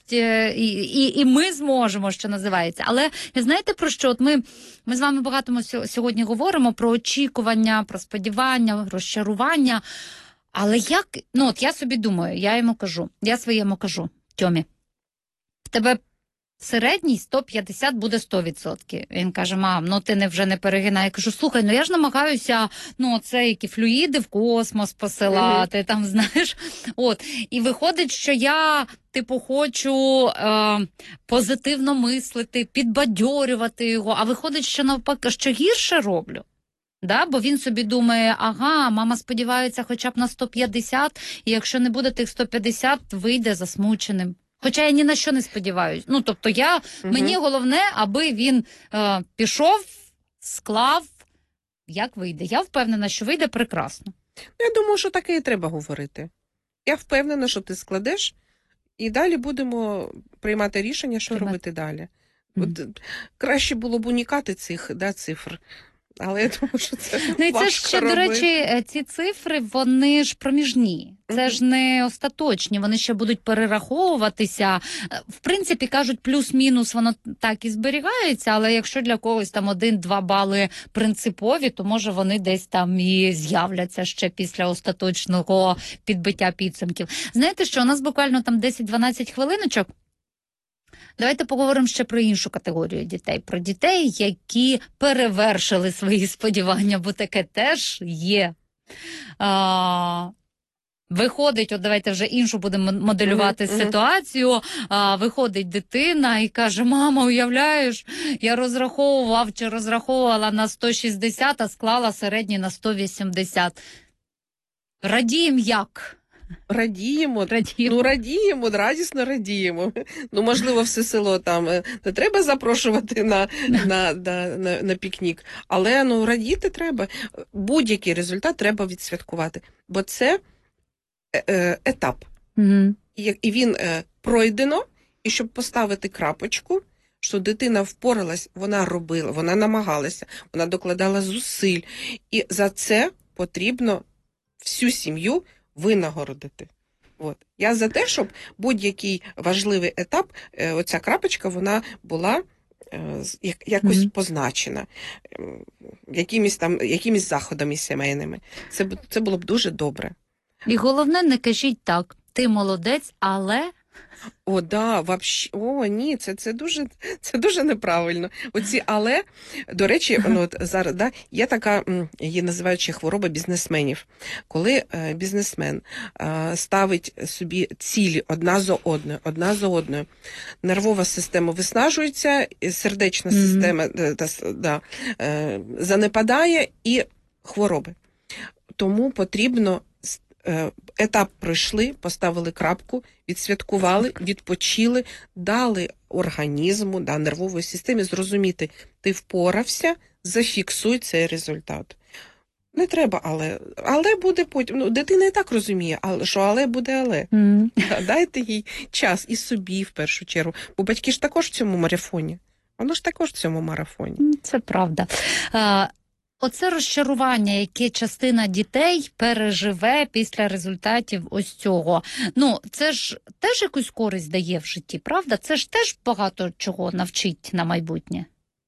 і ми зможемо, що називається. Але знаєте про що? От ми з вами багато сьогодні говоримо про очікування, про сподівання, розчарування. Але от я собі думаю, я своєму кажу, Тьомі, в тебе середній 150 буде 100%. Він каже: мам, ти вже не перегинай. Я кажу: слухай, я ж намагаюся, це які флюїди в космос посилати, там, знаєш. І виходить, що я, хочу позитивно мислити, підбадьорювати його, а виходить, що навпаки, що гірше роблю. Да? Бо він собі думає: ага, мама сподівається хоча б на 150, і якщо не буде тих 150, вийде засмученим. Хоча я ні на що не сподіваюся. Тобто мені головне, аби він пішов, склав, як вийде. Я впевнена, що вийде прекрасно. Я думаю, що таке і треба говорити. Я впевнена, що ти складеш, і далі будемо приймати рішення, що робити далі. Краще було б уникати цих цифр. Але я думаю, що це важко це ще, робити. До речі, ці цифри, вони ж проміжні. Це ж не остаточні, вони ще будуть перераховуватися. В принципі, кажуть, плюс-мінус воно так і зберігається, але якщо для когось там 1-2 бали принципові, то може вони десь там і з'являться ще після остаточного підбиття підсумків. Знаєте що, у нас буквально там 10-12 хвилиночок. Давайте поговоримо ще про іншу категорію дітей. Про дітей, які перевершили свої сподівання, бо таке теж є. Виходить, давайте вже іншу будемо моделювати ситуацію. Виходить дитина і каже: мама, уявляєш, я розраховувала на 160, а склала середній на 180. Радіємо як? Радіємо, радісно радіємо. Можливо, все село там не треба запрошувати на пікнік, але радіти треба. Будь-який результат треба відсвяткувати, бо це етап. І він пройдено, і щоб поставити крапочку, що дитина впоралась, вона робила, вона намагалася, вона докладала зусиль. І за це потрібно всю сім'ю винагородити. Я за те, щоб будь-який важливий етап, оця крапочка, вона була якось позначена якимись заходами сімейними. Це було б дуже добре. І головне, не кажіть так: ти молодець, але... Ні, це дуже неправильно. Оці але, до речі, зараз є така, її називають ще хвороба бізнесменів. Коли бізнесмен ставить собі цілі одна за одною, нервова система виснажується, сердечна система занепадає і хвороби. Тому потрібно етап пройшли, поставили крапку, відсвяткували, відпочили, дали організму, нервовій системі зрозуміти: ти впорався, зафіксуй цей результат. Не треба але буде потім. Дитина і так розуміє, але буде але. Дайте їй час і собі в першу чергу, бо батьки ж також в цьому марафоні. Воно ж також в цьому марафоні. Це правда. Оце розчарування, яке частина дітей переживе після результатів ось цього. Це ж теж якусь користь дає в житті, правда? Це ж теж багато чого навчить на майбутнє.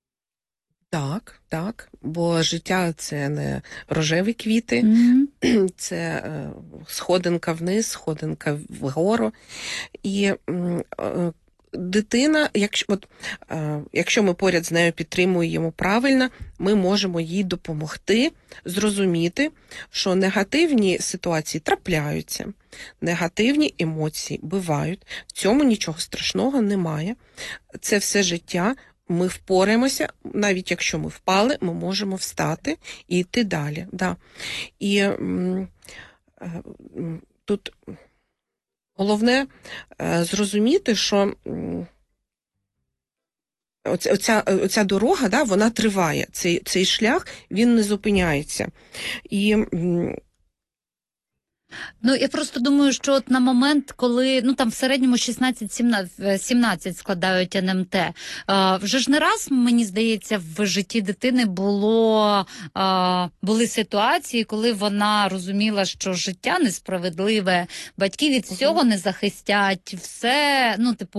Так, бо життя – це не рожеві квіти, це сходинка вниз, сходинка вгору. І дитина, якщо ми поряд з нею підтримуємо правильно, ми можемо їй допомогти зрозуміти, що негативні ситуації трапляються, негативні емоції бувають, в цьому нічого страшного немає. Це все життя, ми впораємося, навіть якщо ми впали, ми можемо встати і йти далі. І тут головне зрозуміти, що оця дорога, вона триває, цей шлях, він не зупиняється. І я просто думаю, що от на момент, коли, там в середньому 16-17 складають НМТ, вже ж не раз, мені здається, в житті дитини були ситуації, коли вона розуміла, що життя несправедливе, батьки від всього не захистять, все,